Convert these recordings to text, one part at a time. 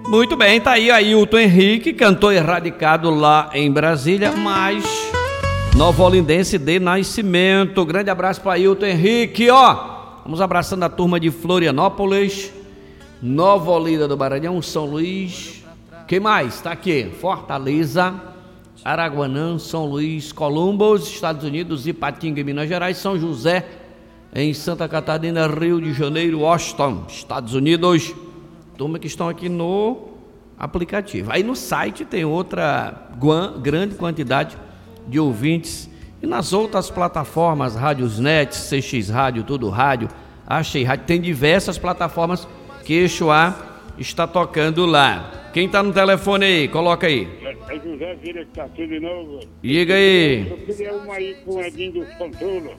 Muito bem, tá aí Ailton Henrique, cantor erradicado lá em Brasília, mas novolindense de nascimento. Grande abraço para Ailton Henrique, ó. Vamos abraçando a turma de Florianópolis, Nova Olinda do Maranhão, São Luís. Quem mais? Tá aqui, Fortaleza, Araguanã, São Luís, Columbus, Estados Unidos, Ipatinga, Minas Gerais, São José, em Santa Catarina, Rio de Janeiro, Washington, Estados Unidos. Turma que estão aqui no aplicativo. Aí no site tem outra grande quantidade de ouvintes. E nas outras plataformas, Rádiosnet, CX Rádio, Tudo Rádio, Achei Rádio, tem diversas plataformas que Exuá está tocando lá. Quem está no telefone aí? Coloca aí. É José Vira que está aqui de novo. Liga aí. Eu queria uma aí com o Edinho dos Controles.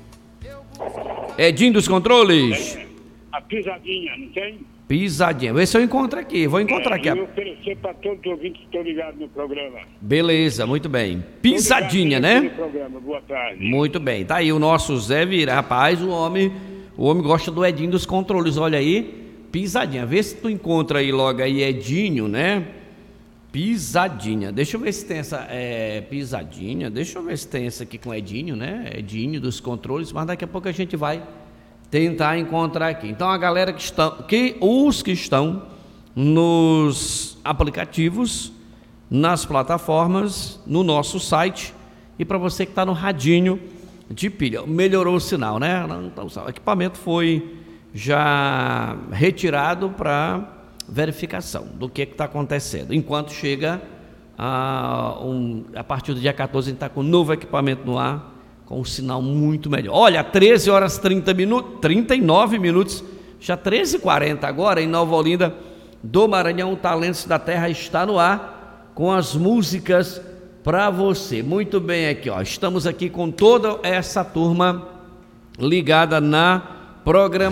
Edinho dos Controles? A pisadinha, não tem? Pisadinha. Vê se eu encontro aqui. Vou encontrar aqui. Eu vou oferecer para todos os ouvintes que estão ligados no programa. Beleza, muito bem. Pisadinha, né? No programa. Boa tarde. Muito bem. Tá aí o nosso Zé Vira. Rapaz, o homem gosta do Edinho dos Controles. Olha aí. Pisadinha. Vê se tu encontra aí logo aí Edinho, né? Pisadinha. Deixa eu ver se tem essa pisadinha. Deixa eu ver se tem essa aqui com Edinho, né? Edinho dos Controles. Mas daqui a pouco a gente vai tentar encontrar aqui. Então a galera os que estão nos aplicativos, nas plataformas, no nosso site, e para você que está no radinho de pilha, melhorou o sinal, né? Então, o equipamento foi já retirado para verificação do que está acontecendo. Enquanto chega a partir do dia 14, a gente está com um novo equipamento no ar, com um sinal muito melhor. Olha, 13 horas 39 minutos, já 13h40 agora, em Nova Olinda do Maranhão, Talentos da Terra está no ar, com as músicas para você. Muito bem aqui, ó. Estamos aqui com toda essa turma ligada na programação.